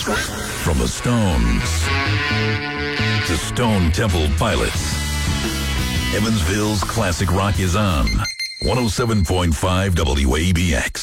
From the Stones to Stone Temple Pilots, Evansville's classic rock is on 107.5 WABX.